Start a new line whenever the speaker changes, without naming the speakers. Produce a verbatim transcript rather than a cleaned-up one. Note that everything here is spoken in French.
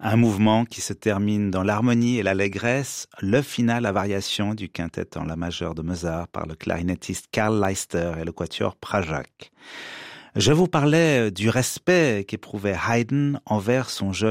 Un mouvement qui se termine dans l'harmonie et l'allégresse, le final à variation du quintet en la majeure de Mozart par le clarinettiste Karl Leister et le quatuor Prajak. Je vous parlais du respect qu'éprouvait Haydn envers son jeune